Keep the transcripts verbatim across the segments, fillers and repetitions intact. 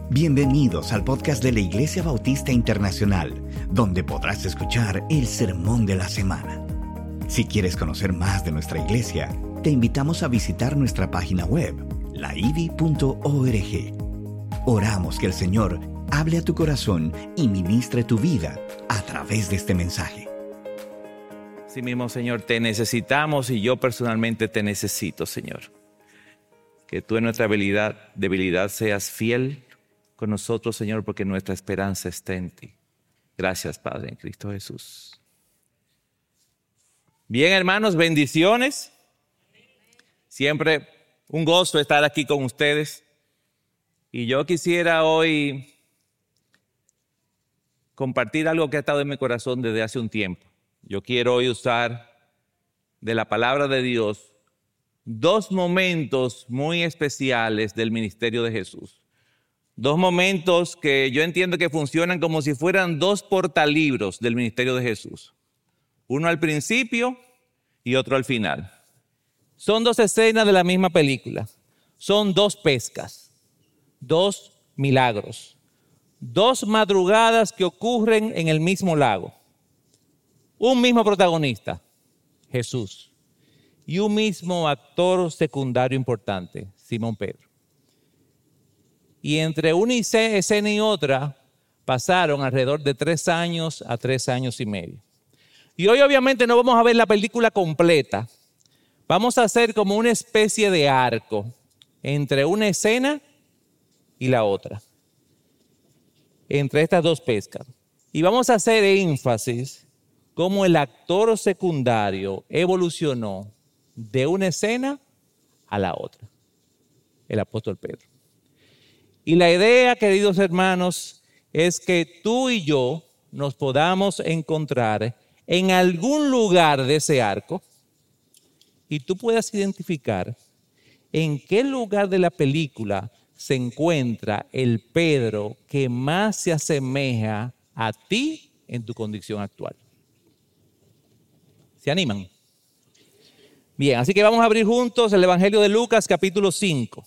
Bienvenidos al podcast de la Iglesia Bautista Internacional, donde podrás escuchar el sermón de la semana. Si quieres conocer más de nuestra iglesia, te invitamos a visitar nuestra página web, la i b i punto org. Oramos que el Señor hable a tu corazón y ministre tu vida a través de este mensaje. Sí mismo, Señor, te necesitamos y yo personalmente te necesito, Señor. Que tú en nuestra debilidad, debilidad seas fiel con nosotros, Señor, porque nuestra esperanza está en ti. Gracias, Padre, en Cristo Jesús. Bien, hermanos, bendiciones. Siempre un gozo estar aquí con ustedes. Y yo quisiera hoy compartir algo que ha estado en mi corazón desde hace un tiempo. Yo quiero hoy usar de la palabra de Dios dos momentos muy especiales del ministerio de Jesús. Dos momentos que yo entiendo que funcionan como si fueran dos portalibros del ministerio de Jesús. Uno al principio y otro al final. Son dos escenas de la misma película. Son dos pescas, dos milagros, dos madrugadas que ocurren en el mismo lago. Un mismo protagonista, Jesús, y un mismo actor secundario importante, Simón Pedro. Y entre una escena y otra pasaron alrededor de tres años a tres años y medio. Y hoy obviamente no vamos a ver la película completa. Vamos a hacer como una especie de arco entre una escena y la otra. Entre estas dos pescas. Y vamos a hacer énfasis cómo el actor secundario evolucionó de una escena a la otra. El apóstol Pedro. Y la idea, queridos hermanos, es que tú y yo nos podamos encontrar en algún lugar de ese arco y tú puedas identificar en qué lugar de la película se encuentra el Pedro que más se asemeja a ti en tu condición actual. ¿Se animan? Bien, así que vamos a abrir juntos el Evangelio de Lucas, capítulo cinco.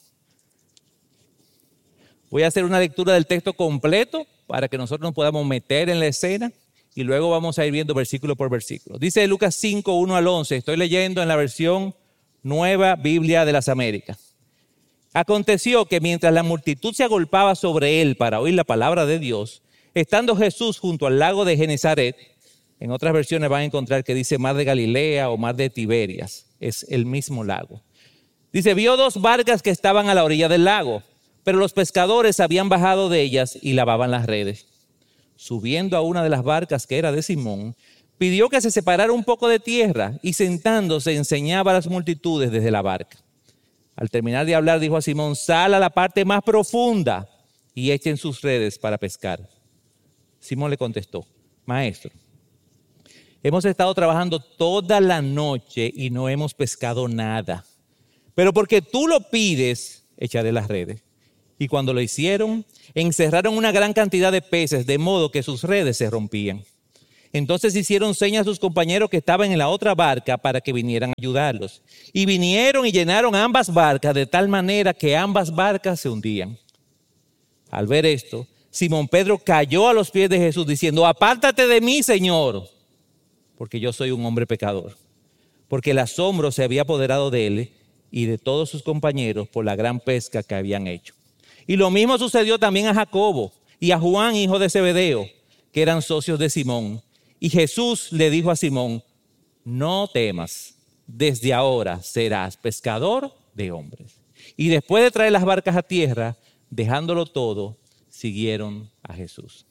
Voy a hacer una lectura del texto completo para que nosotros nos podamos meter en la escena y luego vamos a ir viendo versículo por versículo. Dice Lucas cinco, uno al once. Estoy leyendo en la versión Nueva Biblia de las Américas. Aconteció que mientras la multitud se agolpaba sobre él para oír la palabra de Dios, estando Jesús junto al lago de Genezaret, en otras versiones van a encontrar que dice mar de Galilea o mar de Tiberias, es el mismo lago. Dice, vio dos barcas que estaban a la orilla del lago, pero los pescadores habían bajado de ellas y lavaban las redes. Subiendo a una de las barcas que era de Simón, pidió que se separara un poco de tierra y sentándose enseñaba a las multitudes desde la barca. Al terminar de hablar dijo a Simón, sal a la parte más profunda y echen sus redes para pescar. Simón le contestó, maestro, hemos estado trabajando toda la noche y no hemos pescado nada. Pero porque tú lo pides, echaré las redes. Y cuando lo hicieron, encerraron una gran cantidad de peces, de modo que sus redes se rompían. Entonces hicieron señas a sus compañeros que estaban en la otra barca para que vinieran a ayudarlos. Y vinieron y llenaron ambas barcas de tal manera que ambas barcas se hundían. Al ver esto, Simón Pedro cayó a los pies de Jesús diciendo, apártate de mí, Señor, porque yo soy un hombre pecador. Porque el asombro se había apoderado de él y de todos sus compañeros por la gran pesca que habían hecho. Y lo mismo sucedió también a Jacobo y a Juan, hijo de Zebedeo, que eran socios de Simón. Y Jesús le dijo a Simón, no temas, desde ahora serás pescador de hombres. Y después de traer las barcas a tierra, dejándolo todo, siguieron a Jesús.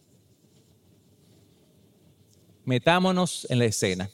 Metámonos en la escena.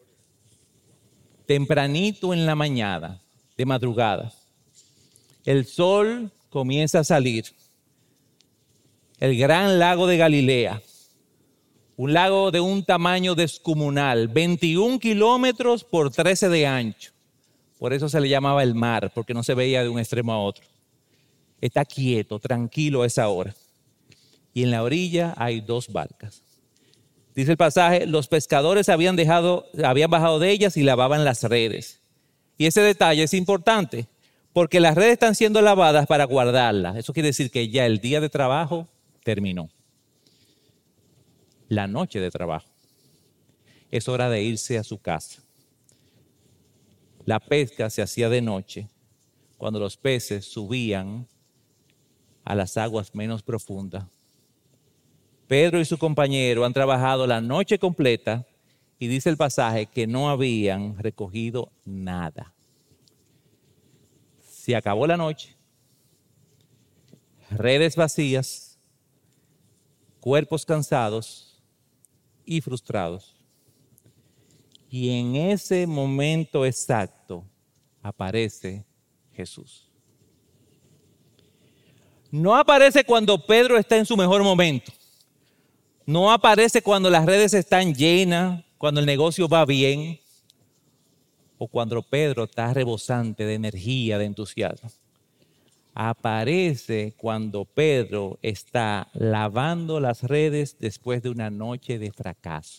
Tempranito en la mañana, de madrugada, el sol comienza a salir. El gran lago de Galilea, un lago de un tamaño descomunal, veintiún kilómetros por trece de ancho. Por eso se le llamaba el mar, porque no se veía de un extremo a otro. Está quieto, tranquilo a esa hora. Y en la orilla hay dos barcas. Dice el pasaje, los pescadores habían, dejado, habían bajado de ellas y lavaban las redes. Y ese detalle es importante, porque las redes están siendo lavadas para guardarlas. Eso quiere decir que ya el día de trabajo terminó. La noche de trabajo. Es hora de irse a su casa. La pesca se hacía de noche, cuando los peces subían a las aguas menos profundas. Pedro y su compañero han trabajado la noche completa y dice el pasaje que no habían recogido nada. Se acabó la noche, redes vacías, cuerpos cansados y frustrados. Y en ese momento exacto aparece Jesús. No aparece cuando Pedro está en su mejor momento. No aparece cuando las redes están llenas, cuando el negocio va bien, o cuando Pedro está rebosante de energía, de entusiasmo. Aparece cuando Pedro está lavando las redes después de una noche de fracaso.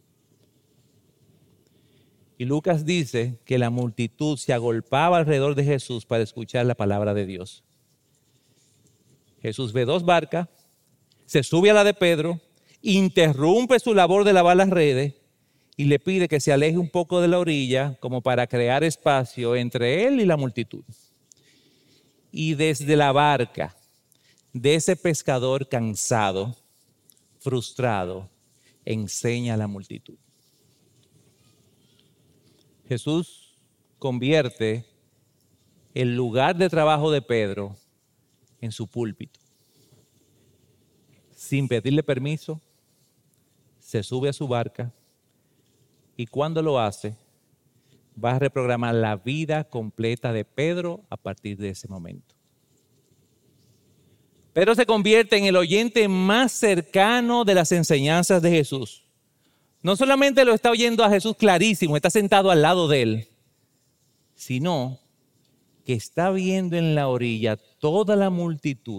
Y Lucas dice que la multitud se agolpaba alrededor de Jesús para escuchar la palabra de Dios. Jesús ve dos barcas, se sube a la de Pedro, interrumpe su labor de lavar las redes y le pide que se aleje un poco de la orilla como para crear espacio entre él y la multitud. Y desde la barca de ese pescador cansado, frustrado, enseña a la multitud. Jesús convierte el lugar de trabajo de Pedro en su púlpito. Sin pedirle permiso, se sube a su barca y cuando lo hace, va a reprogramar la vida completa de Pedro a partir de ese momento. Pedro se convierte en el oyente más cercano de las enseñanzas de Jesús. No solamente lo está oyendo a Jesús clarísimo, está sentado al lado de él, sino que está viendo en la orilla toda la multitud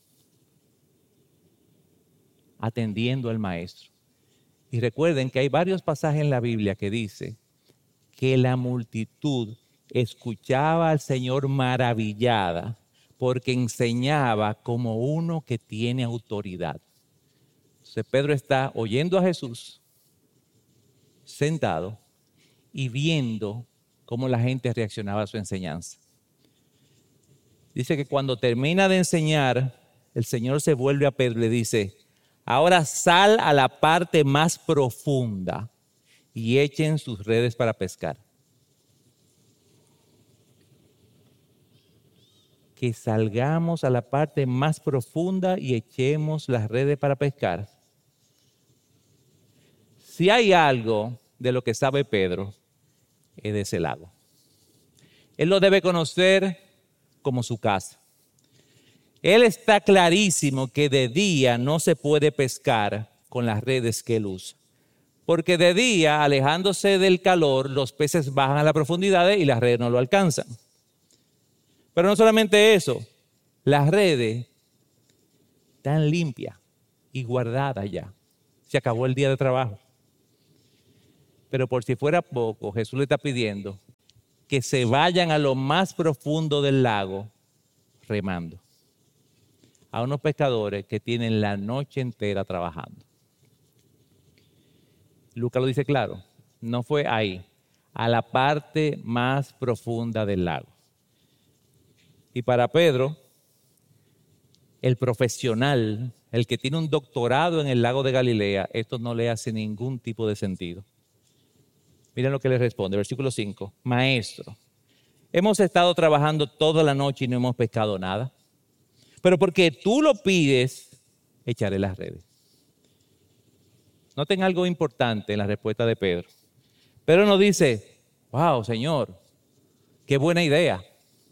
atendiendo al maestro. Y recuerden que hay varios pasajes en la Biblia que dice que la multitud escuchaba al Señor maravillada porque enseñaba como uno que tiene autoridad. Entonces Pedro está oyendo a Jesús sentado y viendo cómo la gente reaccionaba a su enseñanza. Dice que cuando termina de enseñar, el Señor se vuelve a Pedro y le dice: ahora sal a la parte más profunda y echen sus redes para pescar. Que salgamos a la parte más profunda y echemos las redes para pescar. Si hay algo de lo que sabe Pedro, es de ese lago. Él lo debe conocer como su casa. Él está clarísimo que de día no se puede pescar con las redes que él usa. Porque de día, alejándose del calor, los peces bajan a la profundidad y las redes no lo alcanzan. Pero no solamente eso, las redes están limpias y guardadas ya. Se acabó el día de trabajo. Pero por si fuera poco, Jesús le está pidiendo que se vayan a lo más profundo del lago remando. A unos pescadores que tienen la noche entera trabajando. Lucas lo dice claro, no fue ahí, a la parte más profunda del lago. Y para Pedro, el profesional, el que tiene un doctorado en el lago de Galilea, esto no le hace ningún tipo de sentido. Miren lo que le responde, versículo cinco. Maestro, hemos estado trabajando toda la noche y no hemos pescado nada. Pero porque tú lo pides, echaré las redes. Noten algo importante en la respuesta de Pedro. Pedro no dice: wow, Señor, qué buena idea.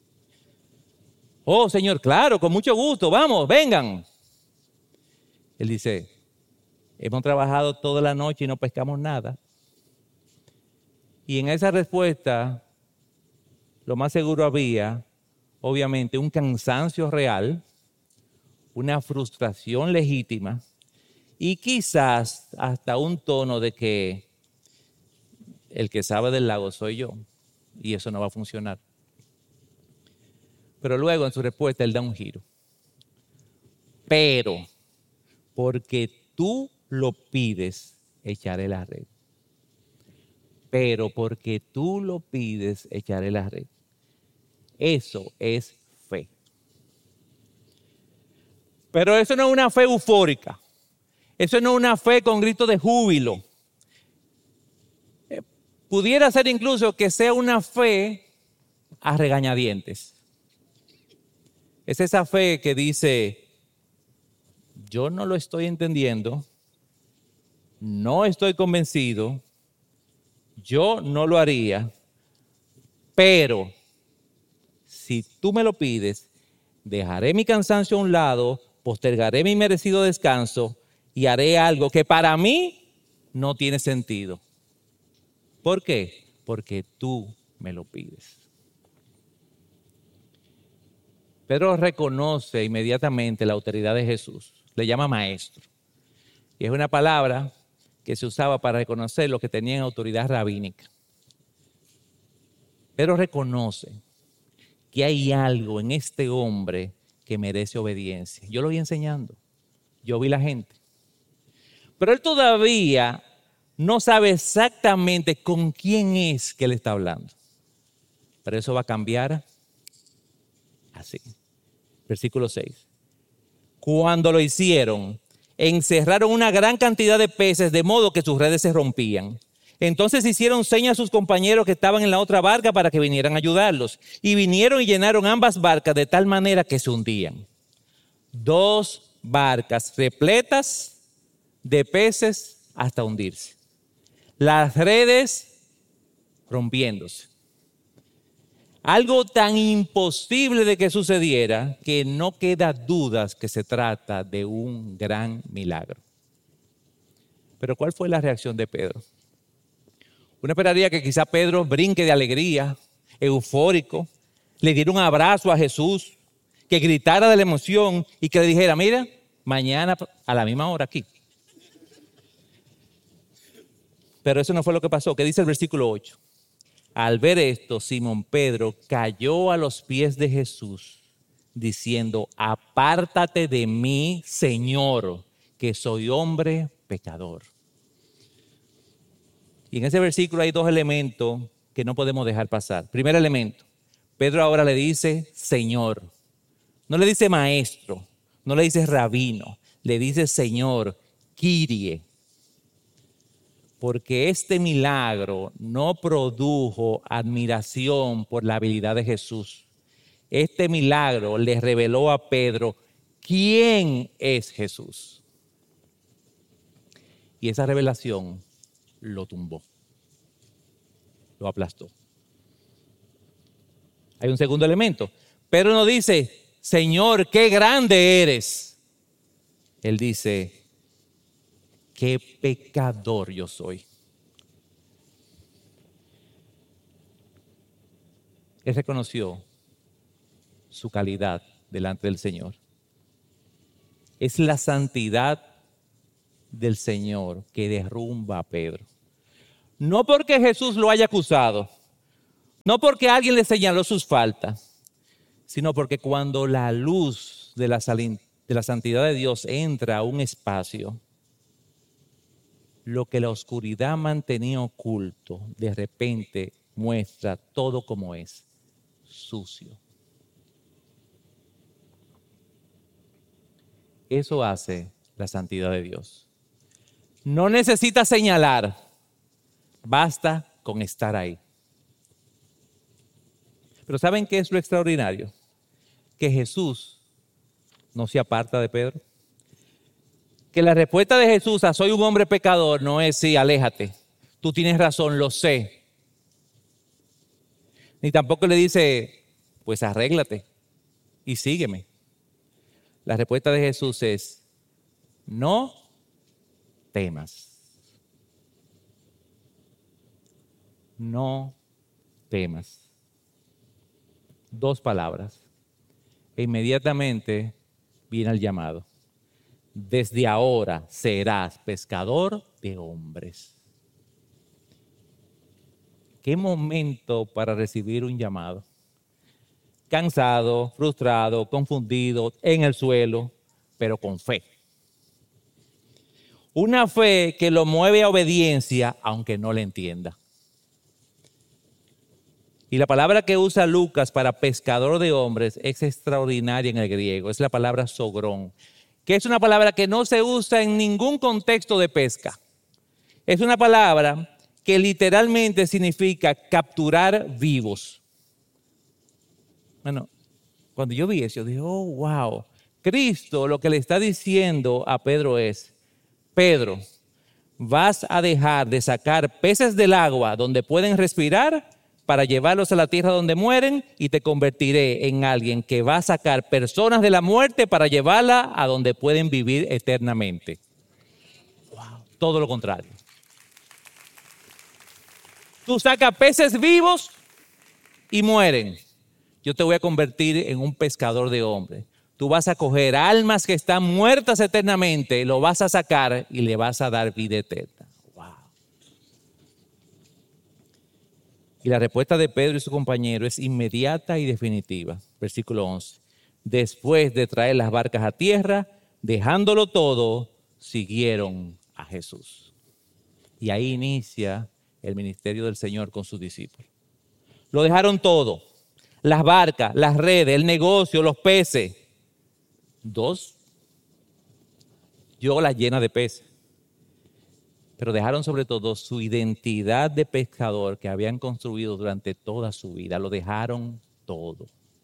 Oh, Señor, claro, con mucho gusto, vamos, vengan. Él dice: hemos trabajado toda la noche y no pescamos nada. Y en esa respuesta, lo más seguro había, obviamente, un cansancio real, una frustración legítima y quizás hasta un tono de que el que sabe del lago soy yo y eso no va a funcionar. Pero luego en su respuesta él da un giro. Pero porque tú lo pides, echaré la red. Pero porque tú lo pides, echaré la red. Eso es fe. Pero eso no es una fe eufórica. Eso no es una fe con grito de júbilo. Eh, pudiera ser incluso que sea una fe a regañadientes. Es esa fe que dice, yo no lo estoy entendiendo, no estoy convencido, yo no lo haría, pero si tú me lo pides, dejaré mi cansancio a un lado, postergaré mi merecido descanso y haré algo que para mí no tiene sentido. ¿Por qué? Porque tú me lo pides. Pedro reconoce inmediatamente la autoridad de Jesús, le llama maestro. Y es una palabra que se usaba para reconocer los que tenían autoridad rabínica. Pedro reconoce que hay algo en este hombre que merece obediencia. Yo lo voy enseñando, yo vi la gente. Pero él todavía no sabe exactamente con quién es que él está hablando. Pero eso va a cambiar así. Versículo seis. Cuando lo hicieron, encerraron una gran cantidad de peces de modo que sus redes se rompían. Entonces hicieron señas a sus compañeros que estaban en la otra barca para que vinieran a ayudarlos. Y vinieron y llenaron ambas barcas de tal manera que se hundían. Dos barcas repletas de peces hasta hundirse. Las redes rompiéndose. Algo tan imposible de que sucediera que no queda dudas que se trata de un gran milagro. Pero ¿cuál fue la reacción de Pedro? Uno esperaría que quizá Pedro brinque de alegría, eufórico, le diera un abrazo a Jesús, que gritara de la emoción y que le dijera, mira, mañana a la misma hora aquí. Pero eso no fue lo que pasó. ¿Qué dice el versículo ocho? Al ver esto, Simón Pedro cayó a los pies de Jesús, diciendo, apártate de mí, Señor, que soy hombre pecador. Y en ese versículo hay dos elementos que no podemos dejar pasar. Primer elemento, Pedro ahora le dice Señor. No le dice maestro, no le dice rabino, le dice Señor, Kyrie. Porque este milagro no produjo admiración por la habilidad de Jesús. Este milagro le reveló a Pedro quién es Jesús. Y esa revelación lo tumbó, lo aplastó. Hay un segundo elemento. Pedro no dice, Señor, qué grande eres. Él dice, qué pecador yo soy. Él reconoció su calidad delante del Señor. Es la santidad del Señor que derrumba a Pedro. No porque Jesús lo haya acusado, no porque alguien le señaló sus faltas, sino porque cuando la luz de la, de la santidad de Dios entra a un espacio, lo que la oscuridad mantenía oculto, de repente muestra todo como es, sucio. Eso hace la santidad de Dios. No necesita señalar, basta con estar ahí. Pero ¿saben qué es lo extraordinario? Que Jesús no se aparta de Pedro. Que la respuesta de Jesús a soy un hombre pecador no es sí, aléjate. Tú tienes razón, lo sé. Ni tampoco le dice, pues arréglate y sígueme. La respuesta de Jesús es, no temas. No temas. Dos palabras. E inmediatamente viene el llamado. Desde ahora serás pescador de hombres. ¿Qué momento para recibir un llamado? cansado, frustrado, confundido, en el suelo, pero con fe. Una fe que lo mueve a obediencia, aunque no le entienda. Y la palabra que usa Lucas para pescador de hombres es extraordinaria en el griego. Es la palabra sogrón, que es una palabra que no se usa en ningún contexto de pesca. Es una palabra que literalmente significa capturar vivos. Bueno, cuando yo vi eso, yo dije, oh, wow. Cristo lo que le está diciendo a Pedro es, Pedro, vas a dejar de sacar peces del agua donde pueden respirar para llevarlos a la tierra donde mueren, y te convertiré en alguien que va a sacar personas de la muerte para llevarla a donde pueden vivir eternamente. Wow. Todo lo contrario. Tú sacas peces vivos y mueren. Yo te voy a convertir en un pescador de hombres. Tú vas a coger almas que están muertas eternamente, lo vas a sacar y le vas a dar vida eterna. Y la respuesta de Pedro y su compañero es inmediata y definitiva. Versículo once. Después de traer las barcas a tierra, dejándolo todo, siguieron a Jesús. Y ahí inicia el ministerio del Señor con sus discípulos. Lo dejaron todo. Las barcas, las redes, el negocio, los peces. Dos. Yo las llena de peces. Pero dejaron sobre todo su identidad de pescador que habían construido durante toda su vida. Lo dejaron todo.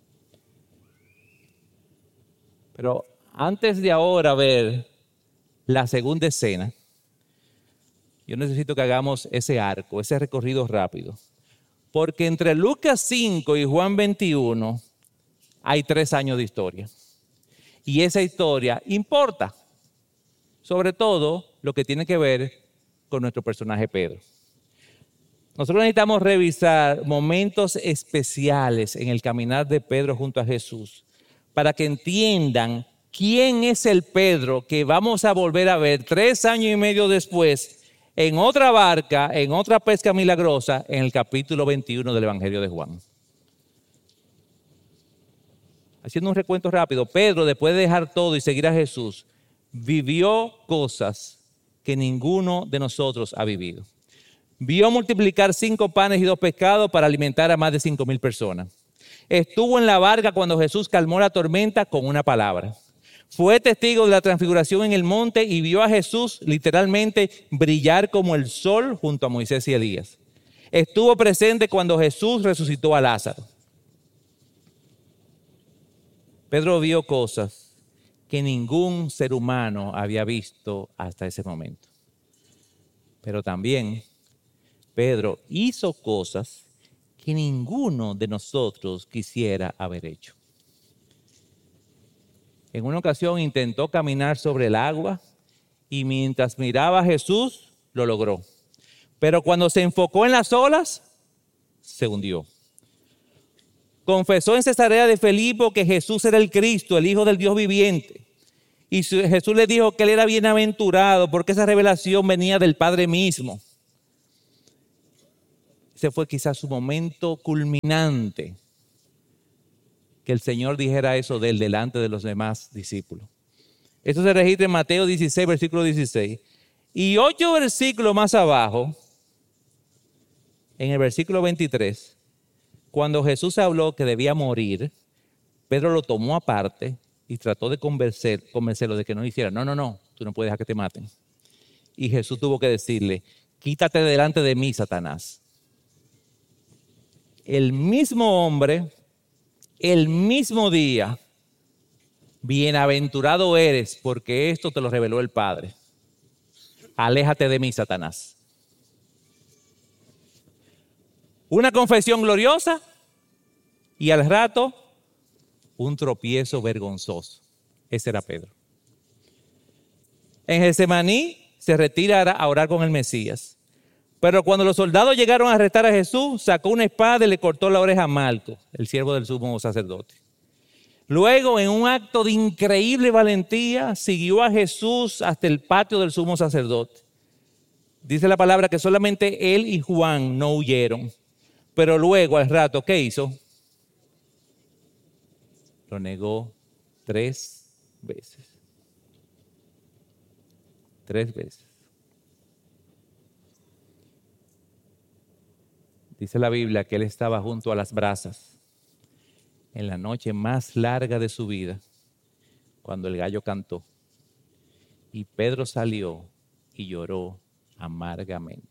Pero antes de ahora ver la segunda escena, yo necesito que hagamos ese arco, ese recorrido rápido. Porque entre Lucas cinco y Juan veintiuno hay tres años de historia. Y esa historia importa. Sobre todo lo que tiene que ver con nuestro personaje Pedro. Nosotros necesitamos revisar momentos especiales en el caminar de Pedro junto a Jesús para que entiendan quién es el Pedro que vamos a volver a ver tres años y medio después en otra barca, en otra pesca milagrosa, en el capítulo veintiuno del Evangelio de Juan. Haciendo un recuento rápido, Pedro, después de dejar todo y seguir a Jesús, vivió cosas que ninguno de nosotros ha vivido. Vio multiplicar cinco panes y dos pescados para alimentar a más de cinco mil personas. Estuvo en la barca cuando Jesús calmó la tormenta con una palabra. Fue testigo de la transfiguración en el monte y vio a Jesús literalmente brillar como el sol junto a Moisés y Elías. Estuvo presente cuando Jesús resucitó a Lázaro. Pedro vio cosas que ningún ser humano había visto hasta ese momento. Pero también Pedro hizo cosas que ninguno de nosotros quisiera haber hecho. En una ocasión intentó caminar sobre el agua y mientras miraba a Jesús lo logró. Pero cuando se enfocó en las olas, se hundió. Confesó en Cesarea de Filipo que Jesús era el Cristo, el Hijo del Dios viviente. Y Jesús le dijo que él era bienaventurado porque esa revelación venía del Padre mismo. Ese fue quizás su momento culminante, que el Señor dijera eso de él delante de los demás discípulos. Esto se registra en Mateo dieciséis, versículo dieciséis. Y ocho versículos más abajo, en el versículo veintitrés, cuando Jesús habló que debía morir, Pedro lo tomó aparte y trató de convencer, convencerlo de que no lo hiciera. No, no, no, tú no puedes dejar que te maten. Y Jesús tuvo que decirle, quítate delante de mí, Satanás. El mismo hombre, el mismo día, bienaventurado eres porque esto te lo reveló el Padre. Aléjate de mí, Satanás. Una confesión gloriosa y al rato un tropiezo vergonzoso. Ese era Pedro. En Getsemaní se retira a orar con el Mesías. Pero cuando los soldados llegaron a arrestar a Jesús, sacó una espada y le cortó la oreja a Malco, el siervo del sumo sacerdote. Luego, en un acto de increíble valentía, siguió a Jesús hasta el patio del sumo sacerdote. Dice la palabra que solamente él y Juan no huyeron. Pero luego, al rato, ¿qué hizo? lo negó tres veces. Tres veces. Dice la Biblia que él estaba junto a las brasas en la noche más larga de su vida, cuando el gallo cantó. Y Pedro salió y lloró amargamente.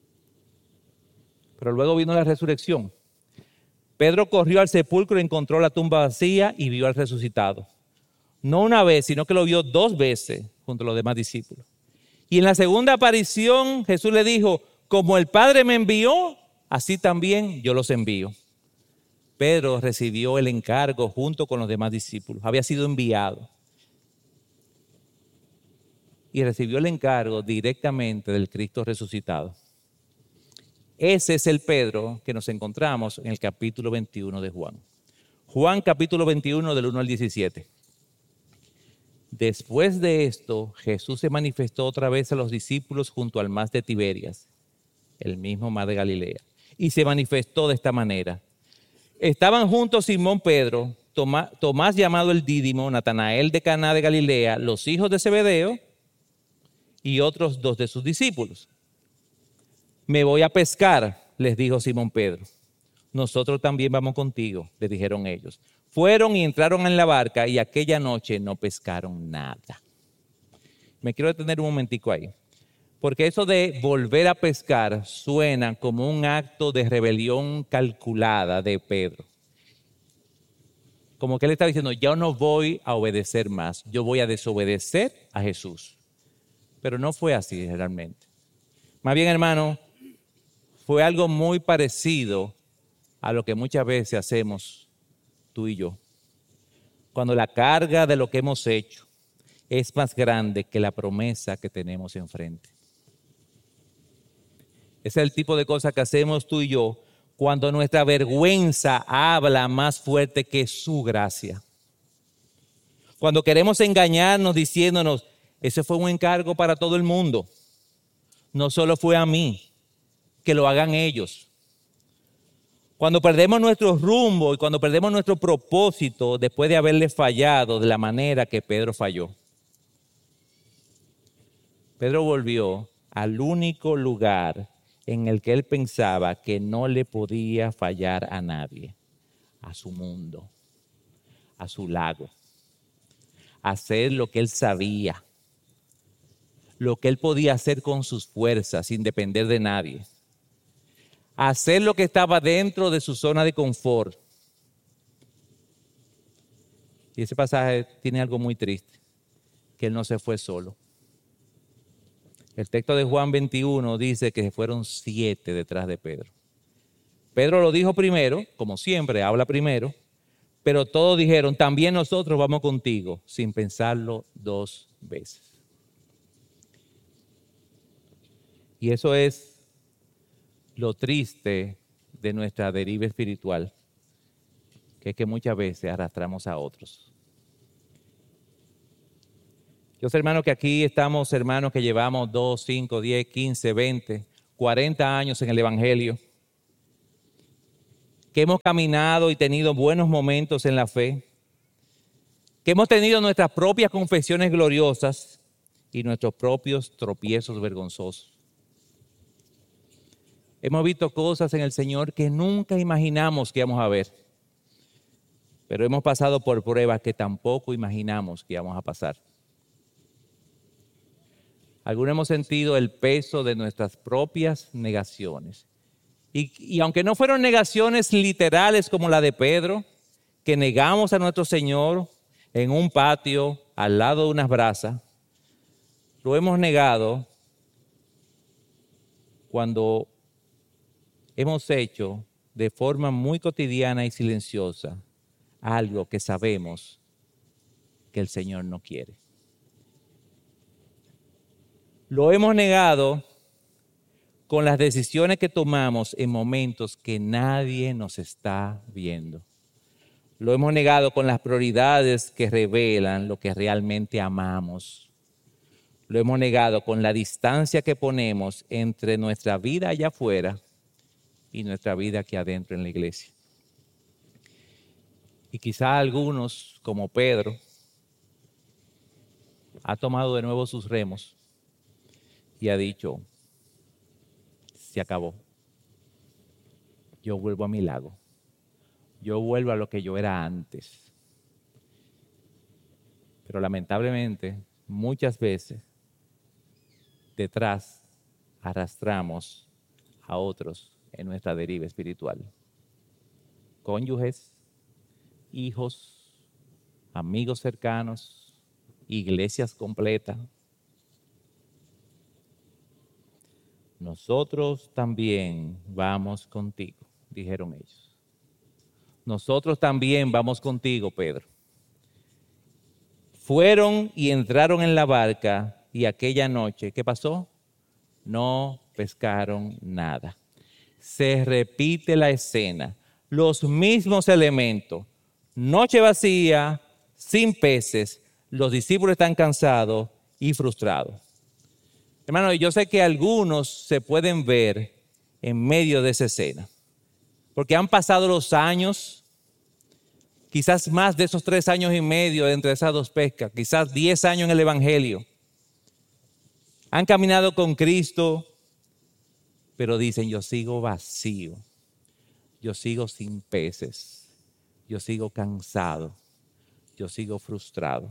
Pero luego vino la resurrección. Pedro corrió al sepulcro, encontró la tumba vacía y vio al resucitado. No una vez, sino que lo vio dos veces junto a los demás discípulos. Y en la segunda aparición Jesús le dijo, como el Padre me envió, así también yo los envío. Pedro recibió el encargo junto con los demás discípulos. Había sido enviado. Y recibió el encargo directamente del Cristo resucitado. Ese es el Pedro que nos encontramos en el capítulo veintiuno de Juan. Juan capítulo veintiuno del uno al diecisiete. Después de esto, Jesús se manifestó otra vez a los discípulos junto al mar de Tiberias, el mismo mar de Galilea, y se manifestó de esta manera. Estaban juntos Simón Pedro, Tomás, Tomás llamado el Dídimo, Natanael de Caná de Galilea, los hijos de Zebedeo y otros dos de sus discípulos. Me voy a pescar, les dijo Simón Pedro. Nosotros también vamos contigo, le dijeron ellos. Fueron y entraron en la barca y aquella noche no pescaron nada. Me quiero detener un momentico ahí, porque eso de volver a pescar suena como un acto de rebelión calculada de Pedro. Como que él está diciendo, yo no voy a obedecer más, yo voy a desobedecer a Jesús. Pero no fue así realmente. Más bien, hermano, fue algo muy parecido a lo que muchas veces hacemos tú y yo. Cuando la carga de lo que hemos hecho es más grande que la promesa que tenemos enfrente. Ese es el tipo de cosas que hacemos tú y yo cuando nuestra vergüenza habla más fuerte que su gracia. Cuando queremos engañarnos diciéndonos, ese fue un encargo para todo el mundo. No solo fue a mí. Que lo hagan ellos. Cuando perdemos nuestro rumbo y cuando perdemos nuestro propósito después de haberle fallado de la manera que Pedro falló. Pedro volvió al único lugar en el que él pensaba que no le podía fallar a nadie, a su mundo, a su lago, a hacer lo que él sabía, lo que él podía hacer con sus fuerzas sin depender de nadie. Hacer lo que estaba dentro de su zona de confort. Y ese pasaje tiene algo muy triste, que él no se fue solo. El texto de Juan veintiuno dice que fueron siete detrás de Pedro. Pedro lo dijo primero, como siempre, habla primero, pero todos dijeron, también nosotros vamos contigo, sin pensarlo dos veces. Y eso es lo triste de nuestra deriva espiritual, que es que muchas veces arrastramos a otros. Yo sé, hermano, que aquí estamos, hermanos, que llevamos dos, cinco, diez, quince, veinte, cuarenta años en el Evangelio, que hemos caminado y tenido buenos momentos en la fe, que hemos tenido nuestras propias confesiones gloriosas y nuestros propios tropiezos vergonzosos. Hemos visto cosas en el Señor que nunca imaginamos que íbamos a ver. Pero hemos pasado por pruebas que tampoco imaginamos que íbamos a pasar. Algunos hemos sentido el peso de nuestras propias negaciones. Y, y aunque no fueron negaciones literales como la de Pedro, que negamos a nuestro Señor en un patio al lado de unas brasas, lo hemos negado cuando hemos hecho de forma muy cotidiana y silenciosa algo que sabemos que el Señor no quiere. Lo hemos negado con las decisiones que tomamos en momentos que nadie nos está viendo. Lo hemos negado con las prioridades que revelan lo que realmente amamos. Lo hemos negado con la distancia que ponemos entre nuestra vida allá afuera y nuestra vida aquí adentro en la iglesia. Y quizá algunos, como Pedro, ha tomado de nuevo sus remos y ha dicho, se acabó. Yo vuelvo a mi lago. Yo vuelvo a lo que yo era antes. Pero lamentablemente, muchas veces, detrás arrastramos a otros en nuestra deriva espiritual. Cónyuges, hijos, amigos cercanos, iglesias completas. Nosotros también vamos contigo, dijeron ellos. Nosotros también vamos contigo, Pedro. Fueron y entraron en la barca y aquella noche, ¿qué pasó? No pescaron nada. Se repite la escena, los mismos elementos. Noche vacía, sin peces, los discípulos están cansados y frustrados. Hermano, yo sé que algunos se pueden ver en medio de esa escena, porque han pasado los años, quizás más de esos tres años y medio entre esas dos pescas, quizás diez años en el Evangelio. Han caminado con Cristo, pero dicen, yo sigo vacío, yo sigo sin peces, yo sigo cansado, yo sigo frustrado.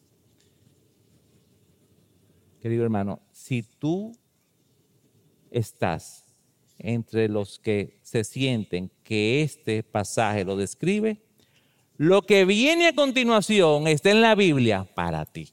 Querido hermano, si tú estás entre los que se sienten que este pasaje lo describe, lo que viene a continuación está en la Biblia para ti.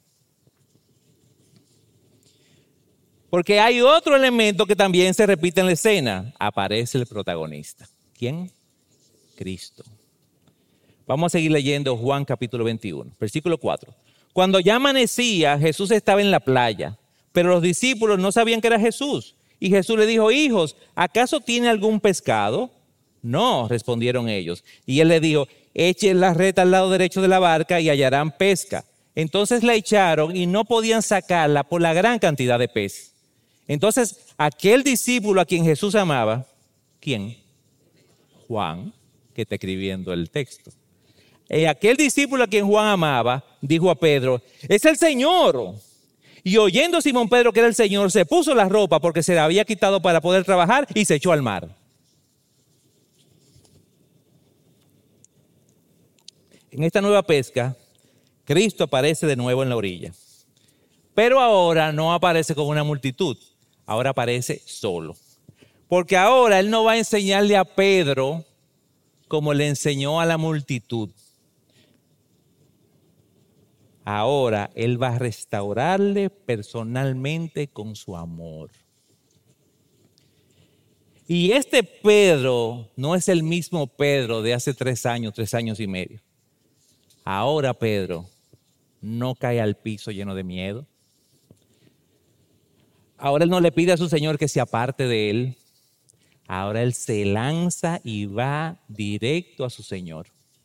Porque hay otro elemento que también se repite en la escena. Aparece el protagonista. ¿Quién? Cristo. Vamos a seguir leyendo Juan capítulo veintiuno, versículo cuatro. Cuando ya amanecía, Jesús estaba en la playa, pero los discípulos no sabían que era Jesús. Y Jesús le dijo, hijos, ¿acaso tiene algún pescado? No, respondieron ellos. Y él les dijo, echen la red al lado derecho de la barca y hallarán pesca. Entonces la echaron y no podían sacarla por la gran cantidad de pez. Entonces aquel discípulo a quien Jesús amaba, ¿quién? Juan, que está escribiendo el texto. Eh, aquel discípulo a quien Juan amaba, dijo a Pedro, es el Señor. Y oyendo Simón Pedro que era el Señor, se puso la ropa porque se la había quitado para poder trabajar y se echó al mar. En esta nueva pesca, Cristo aparece de nuevo en la orilla. Pero ahora no aparece con una multitud, ahora aparece solo. Porque ahora Él no va a enseñarle a Pedro como le enseñó a la multitud. Ahora Él va a restaurarle personalmente con su amor. Y este Pedro no es el mismo Pedro de hace tres años, tres años y medio. Ahora Pedro no cae al piso lleno de miedo. Ahora Él no le pide a su Señor que se aparte de Él. Ahora Él se lanza y va directo a su Señor.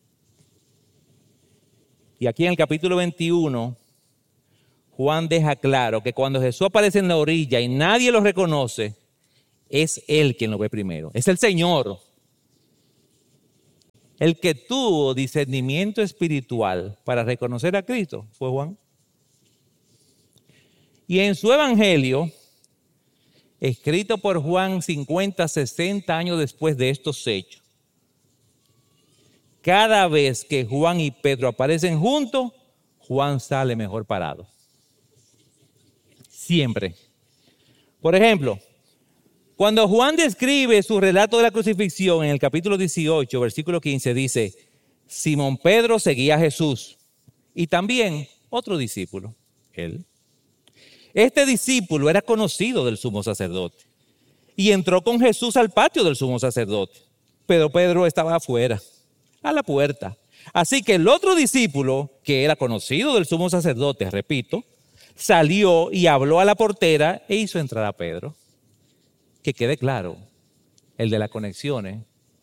Y aquí en el capítulo veintiuno, Juan deja claro que cuando Jesús aparece en la orilla y nadie lo reconoce, es Él quien lo ve primero. Es el Señor. El que tuvo discernimiento espiritual para reconocer a Cristo fue Juan. Y en su evangelio, escrito por Juan cincuenta, sesenta años después de estos hechos, cada vez que Juan y Pedro aparecen juntos, Juan sale mejor parado. Siempre. Por ejemplo, cuando Juan describe su relato de la crucifixión en el capítulo dieciocho, versículo quince, dice, Simón Pedro seguía a Jesús y también otro discípulo, él. Este discípulo era conocido del sumo sacerdote y entró con Jesús al patio del sumo sacerdote, pero Pedro estaba afuera, a la puerta. Así que el otro discípulo, que era conocido del sumo sacerdote, repito, salió y habló a la portera e hizo entrar a Pedro. Que quede claro, el de las conexiones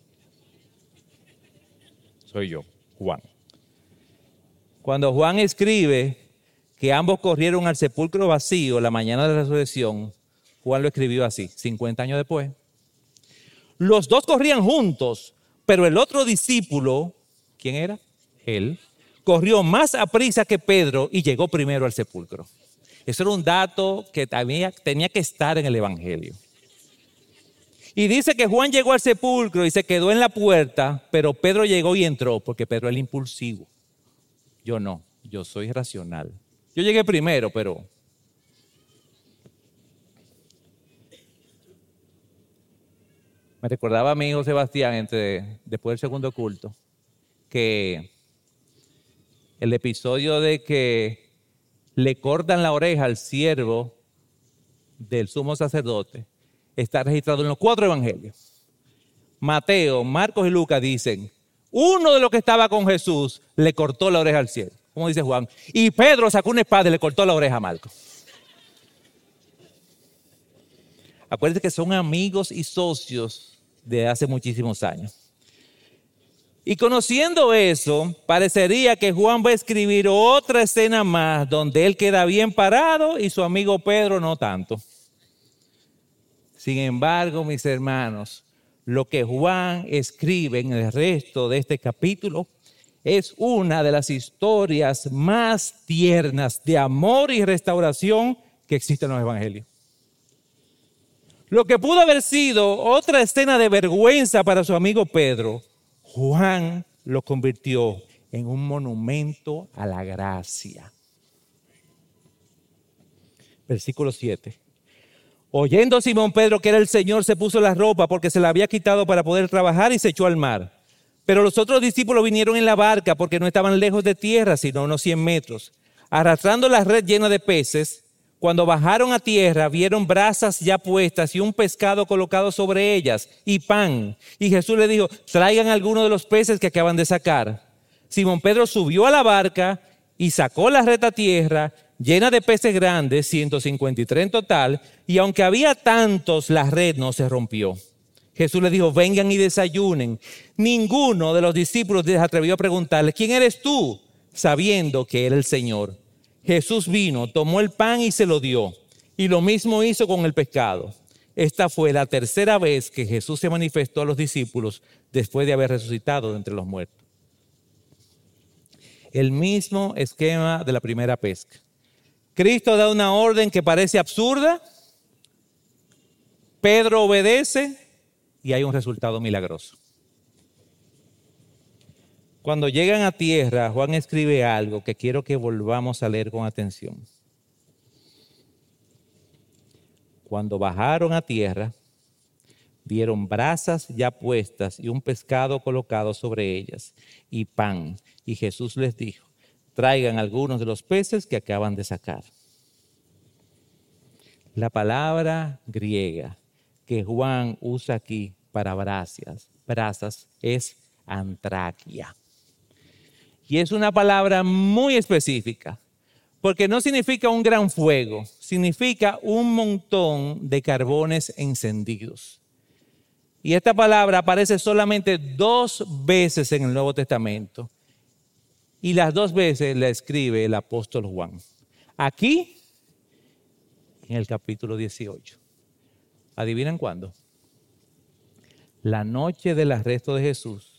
soy yo, Juan. Cuando Juan escribe que ambos corrieron al sepulcro vacío la mañana de la resurrección, Juan lo escribió así, cincuenta años después. Los dos corrían juntos, pero el otro discípulo, ¿quién era? él, corrió más aprisa que Pedro y llegó primero al sepulcro. Eso era un dato que también tenía que estar en el Evangelio. Y dice que Juan llegó al sepulcro y se quedó en la puerta, pero Pedro llegó y entró, porque Pedro es el impulsivo. Yo no, yo soy racional. Yo llegué primero, pero... Me recordaba a mi hijo Sebastián, entre, después del segundo culto, que el episodio de que le cortan la oreja al siervo del sumo sacerdote está registrado en los cuatro evangelios. Mateo, Marcos y Lucas dicen, uno de los que estaba con Jesús le cortó la oreja al siervo, como dice Juan, y Pedro sacó una espada y le cortó la oreja a Marcos. Acuérdense que son amigos y socios de hace muchísimos años. Y conociendo eso, parecería que Juan va a escribir otra escena más donde él queda bien parado y su amigo Pedro no tanto. Sin embargo, mis hermanos, lo que Juan escribe en el resto de este capítulo es una de las historias más tiernas de amor y restauración que existen en los evangelios. Lo que pudo haber sido otra escena de vergüenza para su amigo Pedro, Juan lo convirtió en un monumento a la gracia. Versículo siete. Oyendo Simón Pedro que era el Señor, se puso la ropa porque se la había quitado para poder trabajar y se echó al mar. Pero los otros discípulos vinieron en la barca porque no estaban lejos de tierra, sino unos cien metros. Arrastrando la red llena de peces, cuando bajaron a tierra, vieron brasas ya puestas y un pescado colocado sobre ellas y pan. Y Jesús les dijo, traigan algunos de los peces que acaban de sacar. Simón Pedro subió a la barca y sacó la red a tierra, llena de peces grandes, ciento cincuenta y tres en total, y aunque había tantos, la red no se rompió. Jesús les dijo, vengan y desayunen. Ninguno de los discípulos se atrevió a preguntarle, ¿quién eres tú? Sabiendo que era el Señor. Jesús vino, tomó el pan y se lo dio, y lo mismo hizo con el pescado. Esta fue la tercera vez que Jesús se manifestó a los discípulos después de haber resucitado de entre los muertos. El mismo esquema de la primera pesca. Cristo da una orden que parece absurda, Pedro obedece y hay un resultado milagroso. Cuando llegan a tierra, Juan escribe algo que quiero que volvamos a leer con atención. Cuando bajaron a tierra, vieron brasas ya puestas y un pescado colocado sobre ellas y pan. Y Jesús les dijo, traigan algunos de los peces que acaban de sacar. La palabra griega que Juan usa aquí para brasas, brasas es antraquia. Y es una palabra muy específica, porque no significa un gran fuego, significa un montón de carbones encendidos. Y esta palabra aparece solamente dos veces en el Nuevo Testamento. Y las dos veces la escribe el apóstol Juan. Aquí, en el capítulo dieciocho. ¿Adivinan cuándo? La noche del arresto de Jesús.